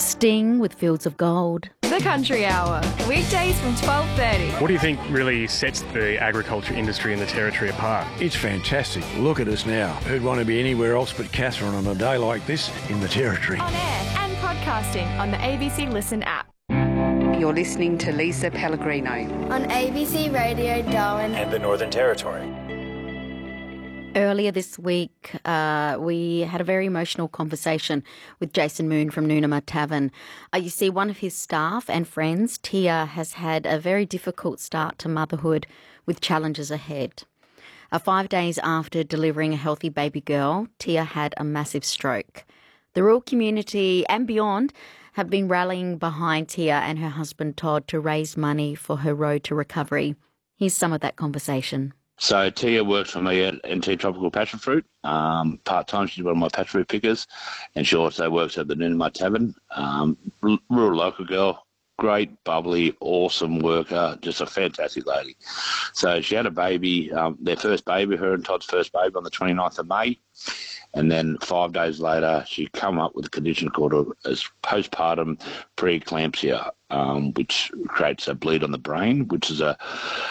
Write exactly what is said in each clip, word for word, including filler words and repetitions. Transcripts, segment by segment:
Sting with Fields of Gold. The Country Hour, weekdays from twelve thirty. What do you think really sets the agriculture industry in the Territory apart? It's fantastic. Look at us now. Who'd want to be anywhere else but Catherine on a day like this in the Territory? On air and podcasting on the A B C Listen app. You're listening to Lisa Pellegrino on A B C Radio Darwin and the Northern Territory. Earlier this week, uh, we had a very emotional conversation with Jason Moon from Noonamah Tavern. Uh, you see, one of his staff and friends, Tia, has had a very difficult start to motherhood with challenges ahead. Uh, five days after delivering a healthy baby girl, Tia had a massive stroke. The rural community and beyond have been rallying behind Tia and her husband Todd to raise money for her road to recovery. Here's some of that conversation. So Tia works for me at N T Tropical Passion Fruit. Um, part-time, she's one of my passion fruit pickers, and she also works at the Noonamah Tavern. Um, r- rural local girl, great, bubbly, awesome worker, just a fantastic lady. So she had a baby, um, their first baby, her and Todd's first baby on the twenty-ninth of May. And then five days later, she come up with a condition called a, a postpartum preeclampsia, um, which creates a bleed on the brain, which is a,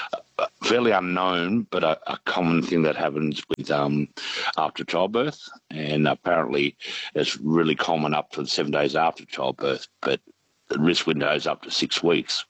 a fairly unknown but a, a common thing that happens with um, after childbirth. And apparently it's really common up to seven days after childbirth, but the risk window is up to six weeks.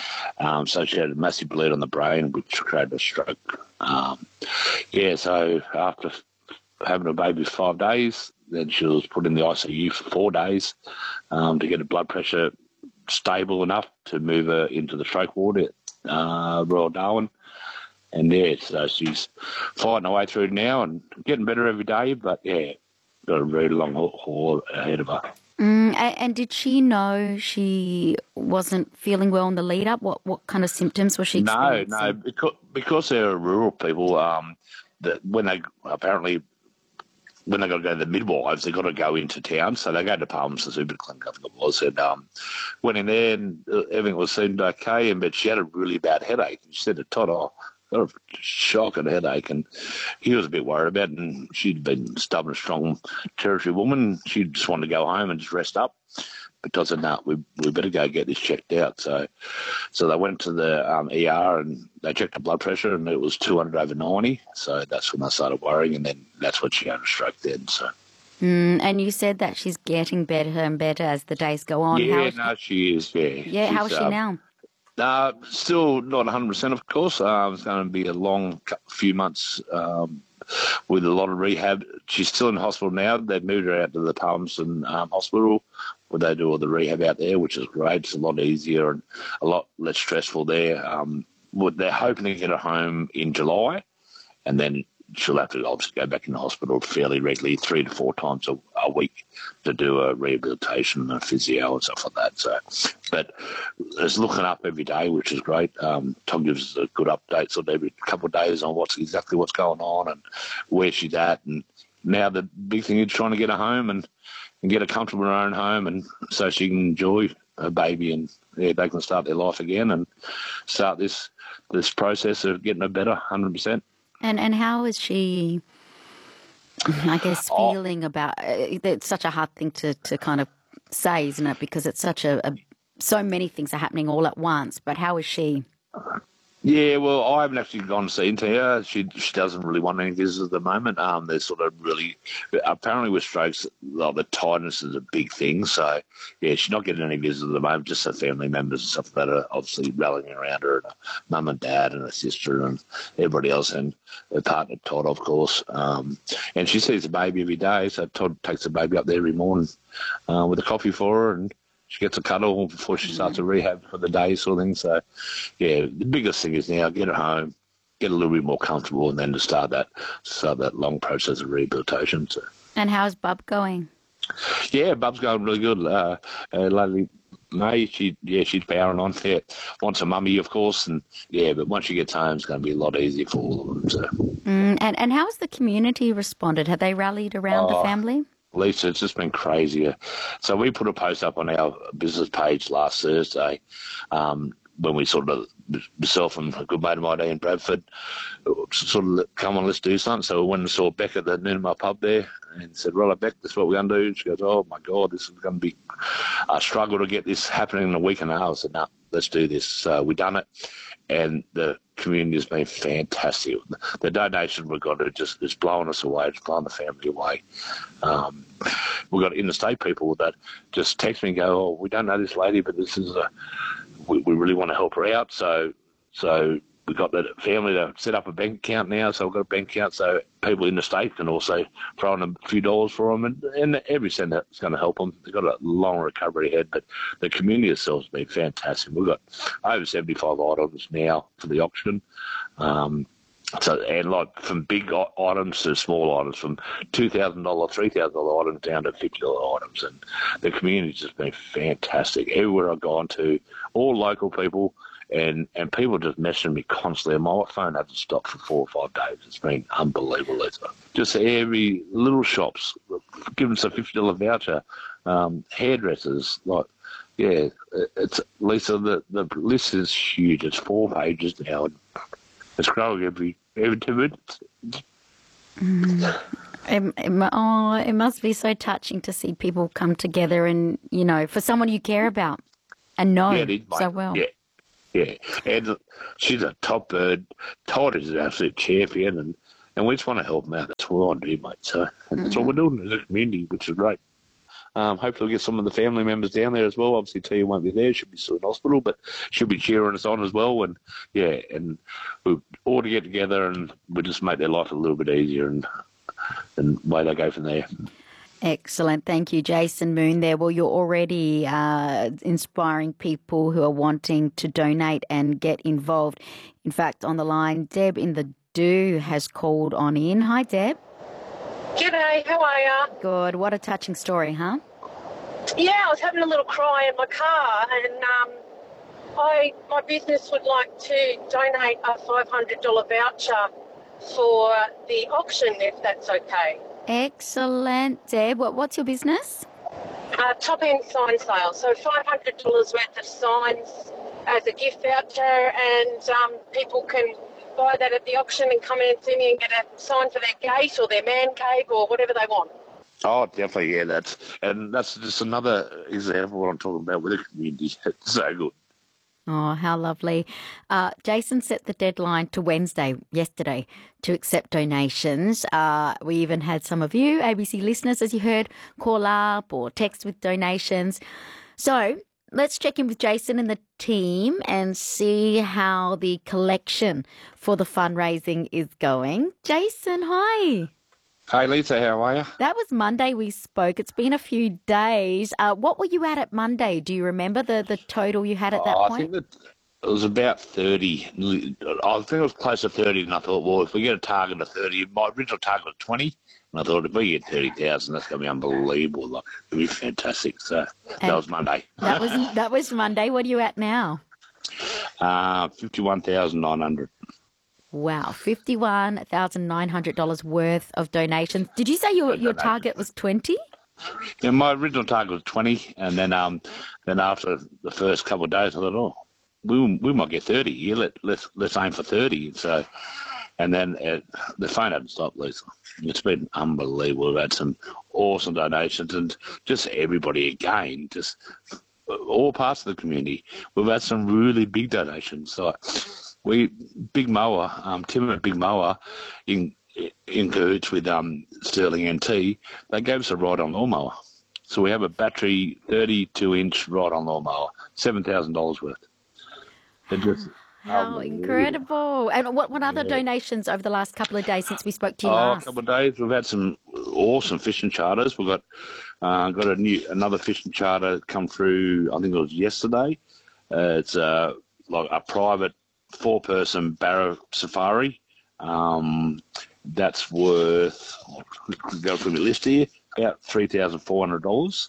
Um, so she had a massive bleed on the brain, which created a stroke. Um, yeah, so after having a baby for five days. Then she was put in the I C U for four days um, to get her blood pressure stable enough to move her into the stroke ward at uh, Royal Darwin. And, yeah, so she's fighting her way through now and getting better every day. But, yeah, got a very long haul ahead of her. Mm, and did she know she wasn't feeling well in the lead-up? What what kind of symptoms was she experiencing? No, no, because, because they're rural people, um, that when they apparently – when they got to go to the midwives, they got to go into town. So they go to Palms, the super clinic, I think it was, and um, went in there and everything was seemed okay. And but she had a really bad headache. And she said to Todd, "Oh, got a shocking headache," and he was a bit worried about it. And she'd been stubborn, strong Territory woman. She just wanted to go home and just rest up. But Todd said, "No, we we better go get this checked out." So, so they went to the um, E R and they checked her blood pressure, and it was two hundred over ninety. So that's when they started worrying, and then that's when she had a stroke. Then, so. Mm, and you said that she's getting better and better as the days go on. Yeah, how no, she, she is. Yeah, yeah. How is she um, now? Uh, still not one hundred percent, of course. Uh, it's going to be a long few months um, with a lot of rehab. She's still in hospital now. They've moved her out to the Palmerston um, Hospital where they do all the rehab out there, which is great. It's a lot easier and a lot less stressful there. Um, they're hoping to get her home in July, and then she'll have to obviously go back in the hospital fairly regularly, three to four times a, a week to do a rehabilitation and physio and stuff like that. So, but it's looking up every day, which is great. Um, Tom gives us a good update sort of every couple of days on what's exactly what's going on and where she's at. And now the big thing is trying to get her home and, and get her comfortable in her own home, and so she can enjoy her baby and yeah, they can start their life again and start this this process of getting her better, one hundred percent. And and how is she, I guess, feeling oh. about it? It's such a hard thing to, to kind of say, isn't it? Because it's such a, a, so many things are happening all at once. But how is she? Yeah, well, I haven't actually gone to see her. She she doesn't really want any visitors at the moment. Um, they're sort of really, apparently with strokes, like the tiredness is a big thing. So, yeah, she's not getting any visitors at the moment, just her family members and stuff that are obviously rallying around her, and her mum and dad and her sister and everybody else, and her partner, Todd, of course. Um, and she sees the baby every day, so Todd takes the baby up there every morning uh, with a coffee for her, and she gets a cuddle before she starts a rehab for the day sort of thing. So, yeah, the biggest thing is now get her home, get a little bit more comfortable, and then to start that start that long process of rehabilitation. So. And how's Bub going? Yeah, Bub's going really good. Uh, uh, lately, May, she, yeah, she's powering on. Yeah, wants a mummy, of course, and yeah, but once she gets home, it's going to be a lot easier for all of them. So. Mm, and, and how has the community responded? Have they rallied around oh, the family? Lisa, it's just been crazier. So we put a post up on our business page last Thursday um, when we sort of, myself and a good mate of mine, Ian Bradford, sort of, come on, let's do something. So we went and saw Beck at the Noonamah pub there and said, right, Beck, this is what we're going to do. And she goes, oh, my God, this is going to be a struggle to get this happening in a week and a half. I said, no, let's do this. So we done it, and the community has been fantastic. The donation we've got, it just is blowing us away. It's blowing the family away. Um, we've got interstate people that just text me and go, oh, we don't know this lady, but this is a, we, we really want to help her out. So, so we've got that family to set up a bank account now. So we've got a bank account so people in the state can also throw in a few dollars for them, and, and every cent that's going to help them. They've got a long recovery ahead, but the community itself has been fantastic. We've got over seventy-five items now for the auction. Um, so, and like from big items to small items, from two thousand dollars, three thousand dollars items down to fifty dollars items. And the community's just been fantastic. Everywhere I've gone to, all local people, And and people just messaging me constantly. And my phone hasn't stopped for four or five days. It's been unbelievable. It's just every little shops giving us a fifty dollars voucher. Um, hairdressers, like, yeah, it's Lisa. The, the list is huge. It's four pages now. And it's growing every every two minutes. Mm. It, it, oh, it must be so touching to see people come together, and you know, for someone you care about and know yeah, it is, so well. Yeah. Yeah, and she's a top bird. Todd is an absolute champion, and, and we just want to help them out. That's what we want to do, mate. So mm-hmm. that's what we're doing in the community, which is great. Um, hopefully we'll get some of the family members down there as well. Obviously, Tia won't be there. She'll be still in hospital, but she'll be cheering us on as well. And, yeah, and we all to get together and we just make their life a little bit easier, and, and away they go from there. Excellent. Thank you, Jason Moon there. Well, you're already uh, inspiring people who are wanting to donate and get involved. In fact, on the line, Deb in the Do has called on in. Hi, Deb. G'day, how are you? Good. What a touching story, huh? Yeah, I was having a little cry in my car, and um, I my business would like to donate a five hundred dollars voucher for the auction, if that's okay. Excellent, Deb. What, what's your business? Uh, top-end sign sale. So five hundred dollars worth of signs as a gift voucher, and um, people can buy that at the auction and come in and see me and get a sign for their gate or their man cave or whatever they want. Oh, definitely, yeah. That's and that's just another example of what I'm talking about with the community. It's so good. Oh, how lovely. Uh, Jason set the deadline to Wednesday, yesterday, to accept donations. Uh, we even had some of you, A B C listeners, as you heard, call up or text with donations. So let's check in with Jason and the team and see how the collection for the fundraising is going. Jason, hi. Hey, Lisa, how are you? That was Monday we spoke. It's been a few days. Uh, what were you at at Monday? Do you remember the, the total you had at that oh, point? I think that it was about thirty. I think it was close to thirty, and I thought, well, if we get a target of thirty, my original target was twenty, and I thought if we get thirty thousand, that's going to be unbelievable. Like, it'll be fantastic. So and that was Monday. That was that was Monday. What are you at now? Uh, fifty-one thousand nine hundred. Wow, fifty-one thousand nine hundred dollars worth of donations. Did you say your, your target was twenty? Yeah, my original target was twenty, and then um, then after the first couple of days, I thought, oh, we we might get thirty. Yeah, let let's let's aim for thirty. So, and then uh, the phone hadn't stopped, Lisa. It's been unbelievable. We've had some awesome donations, and just everybody again, just all parts of the community. We've had some really big donations. So. We Big Mower, um, Tim at Big Mower, in in cahoots with um, Sterling N T, they gave us a ride-on lawnmower. So we have a battery thirty-two inch ride-on lawnmower, seven thousand dollars worth. It just How incredible! And what what other yeah. donations over the last couple of days since we spoke to you oh, last? A couple of days, we've had some awesome fishing charters. We've got uh, got a new another fishing charter come through. I think it was yesterday. Uh, it's uh, like a private four-person Barra Safari. Um, that's worth, I'll go through my list here, about three thousand four hundred dollars.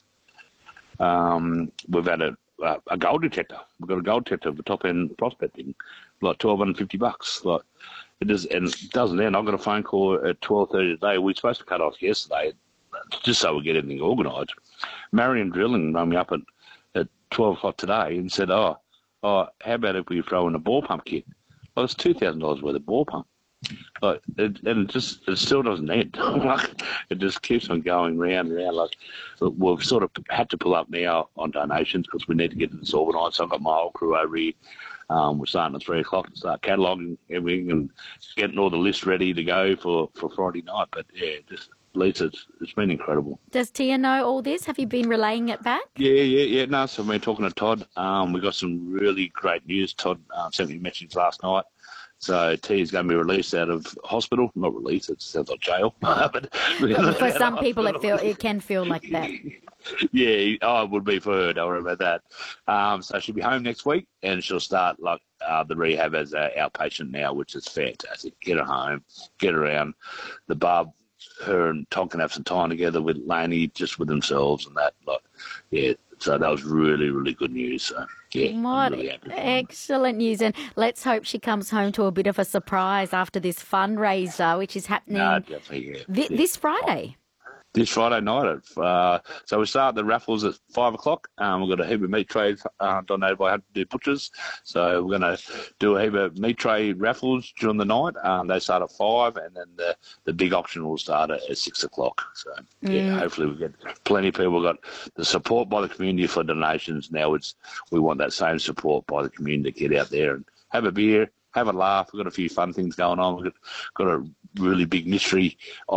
Um, we've had a, a, a gold detector. We've got a gold detector for top-end prospecting, like twelve fifty bucks. Like, it is, and it doesn't end. I got a phone call at twelve thirty today. We were supposed to cut off yesterday, just so we get everything organised. Marion Drilling rang me up at, at twelve o'clock today and said, oh, oh, how about if we throw in a ball pump kit? Well, it's two thousand dollars worth of ball pump. Like, it, and it just, it still doesn't end. Like, it just keeps on going round and round. Like, we've sort of had to pull up now on donations because we need to get this organised. So I've got my whole crew over here. Um, we're starting at three o'clock to start cataloguing everything and getting all the lists ready to go for, for Friday night. But yeah, just Lisa, it's, it's been incredible. Does Tia know all this? Have you been relaying it back? Yeah, yeah, yeah. No, so I've been talking to Todd. Um, we got some really great news. Todd um, sent me a message last night. So Tia's going to be released out of hospital. Not released, it sounds like jail. but For some people, it feel it can feel like that. Yeah, oh, it would be for her. Don't worry about that. Um, so she'll be home next week, and she'll start like uh, the rehab as an outpatient now, which is fantastic. Get her home, get her around. The Barb, her and Tom can have some time together with Laney, just with themselves and that. Like, yeah. So that was really, really good news. So, yeah, what really excellent news. And let's hope she comes home to a bit of a surprise after this fundraiser, which is happening no, definitely, yeah. th- yeah. this Friday. This Friday night. Uh, so we start the raffles at five o'clock. Um, we've got a heap of meat trays uh, donated by Hunter Butchers. So we're going to do a heap of meat tray raffles during the night. Um, they start at five, and then the, the big auction will start at, at six o'clock. So, yeah, Mm. hopefully we get plenty of people. We've got the support by the community for donations. Now it's we want that same support by the community to get out there and have a beer, have a laugh. We've got a few fun things going on. We've got, got a really big mystery